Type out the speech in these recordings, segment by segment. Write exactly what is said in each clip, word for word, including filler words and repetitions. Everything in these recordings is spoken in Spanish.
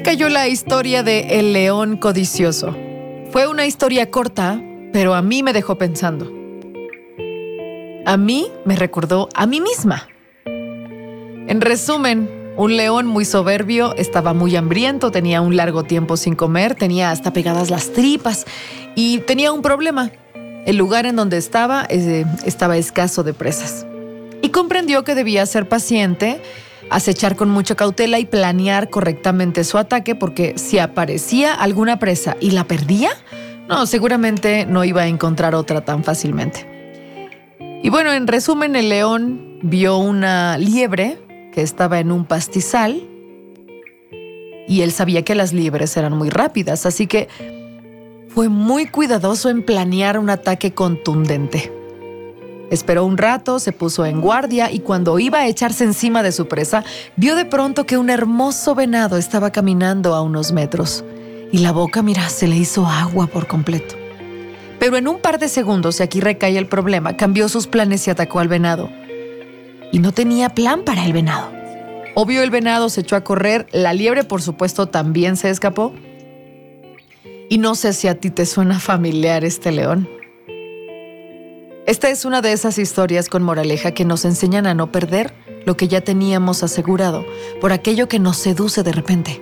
cayó la historia de El León Codicioso. Fue una historia corta, pero a mí me dejó pensando. A mí me recordó a mí misma. En resumen, un león muy soberbio, estaba muy hambriento, tenía un largo tiempo sin comer, tenía hasta pegadas las tripas y tenía un problema. El lugar en donde estaba eh, estaba escaso de presas. Y comprendió que debía ser paciente, acechar con mucha cautela y planear correctamente su ataque, porque si aparecía alguna presa y la perdía, no, seguramente no iba a encontrar otra tan fácilmente. Y bueno, en resumen, el león vio una liebre que estaba en un pastizal y él sabía que las liebres eran muy rápidas, así que fue muy cuidadoso en planear un ataque contundente. Esperó un rato, se puso en guardia y cuando iba a echarse encima de su presa, vio de pronto que un hermoso venado estaba caminando a unos metros y la boca, mira, se le hizo agua por completo. Pero en un par de segundos, y aquí recae el problema, cambió sus planes y atacó al venado. Y no tenía plan para el venado. Obvio, el venado se echó a correr, la liebre, por supuesto, también se escapó. Y no sé si a ti te suena familiar este león. Esta es una de esas historias con moraleja que nos enseñan a no perder lo que ya teníamos asegurado por aquello que nos seduce de repente.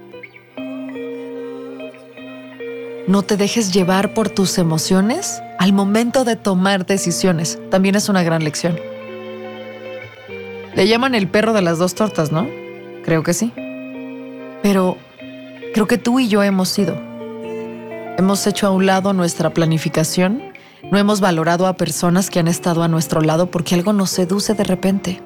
No te dejes llevar por tus emociones al momento de tomar decisiones. También es una gran lección. Le llaman el perro de las dos tortas, ¿no? Creo que sí. Pero creo que tú y yo hemos sido. Hemos hecho a un lado nuestra planificación. No hemos valorado a personas que han estado a nuestro lado porque algo nos seduce de repente.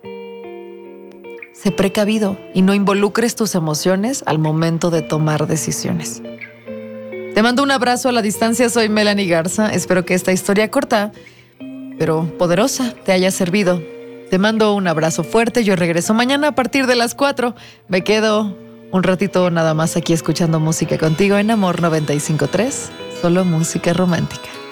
Sé precavido y no involucres tus emociones al momento de tomar decisiones. Te mando un abrazo a la distancia, soy Melanie Garza. Espero que esta historia corta, pero poderosa, te haya servido. Te mando un abrazo fuerte, yo regreso mañana a partir de las cuatro. Me quedo un ratito nada más aquí escuchando música contigo en Amor noventa y cinco punto tres, solo música romántica.